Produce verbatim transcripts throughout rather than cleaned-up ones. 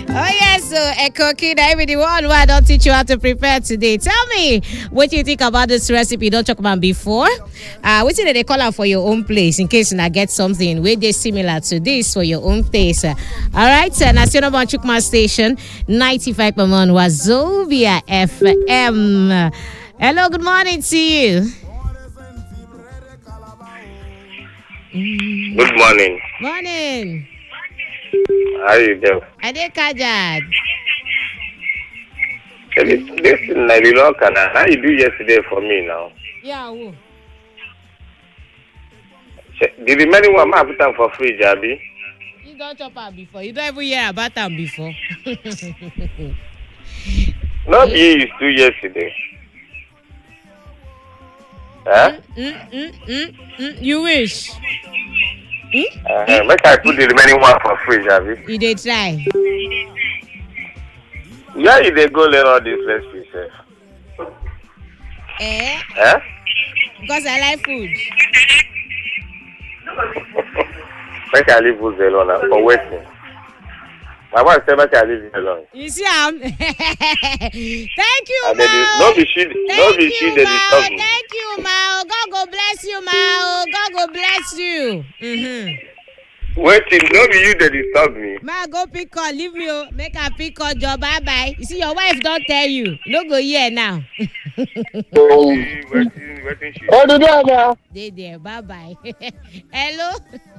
Oh yes, so Echo Kid, every one why I don't teach you how to prepare today. Tell me what you think about this recipe. Don't talk about before. Uh, what did they call out for your own place in case you get something where they similar to this for your own place. Uh, all right, so National Chukma Station ninety-five point one Wazobia F M. Hello, good morning to you. Good morning. Morning. How are you doing? Ade Kajad. This this is Nairobi. How you do yesterday for me now? Yeah, who? The remaining one I put them for free, Jabi. You don't chop her before. You don't even hear about them before. Not you used to yesterday. Huh? Mm, mm, mm, mm. You wish. Mm? Uh, make I put the remaining one for free, Jabi. You did try. Yeah, you they go learn all these recipes. Eh? Eh? Huh? Because I like food. Make I leave food alone uh, for waiting. My wife said make I leave it alone. You see, um, thank you, And Mao. no be she, no be she they Mao. disturb me. Thank you, Mao. God go bless you, Mao. God go bless you. Mm-hmm. Waiting, no be you they disturb me. Mao, go pick call. Leave me. Oh. Make a pick call. Job. Bye bye. You see, your wife don't tell you. No go here now. Oh, waiting, waiting she. Oh, do that now. They there. Bye bye. Hello.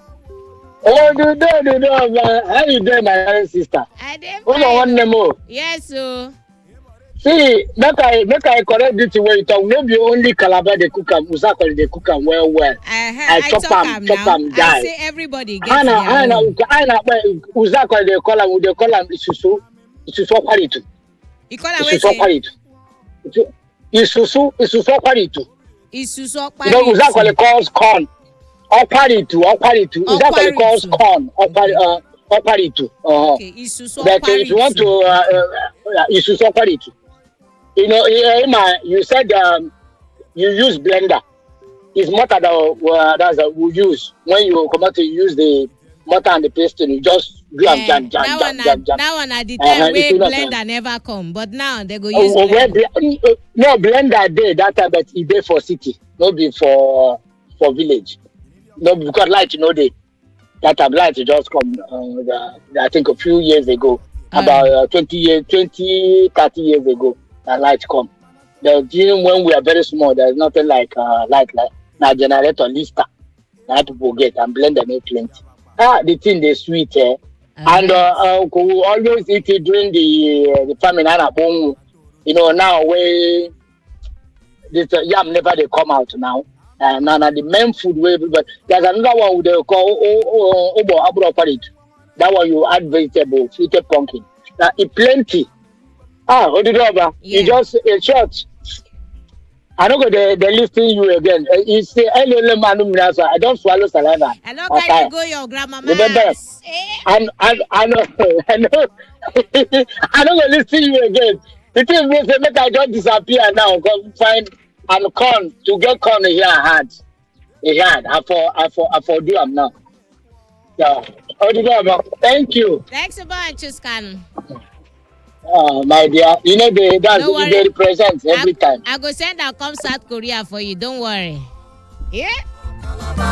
Oh, do that, do that. How you doing, my sister? I didn't Who no one name? Yes, so. See, make I make I correct this way you talk. Maybe only Calabar they cook am, Usakol they cook am well well. Uh-huh. I, I chop am, chop am I die. say everybody gets Ana, their ana, own. ana. Usakol they call am, they call am isusu, isusu kwalitu, You call her isusu what? kwalitu, isusu, isusu kwalitu. Isusu You know, Usakol calls corn. Ọkwaritu, ọkwaritu. Usakol calls corn. Ọkwari, uh, ọkwaritu. Uh, Okay, isusu But if you want to, uh, uh, isusu ọkwaritu. You know, Emma, you said um, you use blender. It's mortar that uh, that's uh, we use when you come out to use the mortar and the paste. You just do eh, and jam, jam, that jam, one jam, jam. That one at the Uh-huh, time where it's not blender done. never come, but now they go Oh, use oh, where blender. bl- uh, no blender day that time, but it day for city, not be for for village. No, because light, you know, they that time light just come. Uh, the, I think a few years ago, Mm. about uh, twenty years, twenty, thirty years ago, that light come. The gym when we are very small, there's nothing like uh, light like now generator lister. That people get and blend them make plenty. Ah, the thing they sweet, eh? Uh-huh. And uh, uh, we always eat it during the uh, the famine and abong. You know now where this uh, yam never they come out now. And uh, now the main food way, but there's another one they call oh oh oh oh abro parit. That one you add vegetable, sweeted pumpkin. Now it plenty. Ah, what did you Yeah. You just a short. I don't go they they listen you again. Uh, You say hello, hello, manum nasa. I don't swallow saliva. I know Okay. can you go your grandmama's. Remember? Eh? And and I know I know I don't go listen you again. The thing is say make I just disappear now. Go find and corn to get corn here hard. Hard. I for I for I for do am now. Yeah. How do you go? Thank you. Thanks a bunch, Chuskan. Uh, my dear, you know they that's No worry. they represent every I, time. I go send out come South Korea for you. Don't worry. Yeah.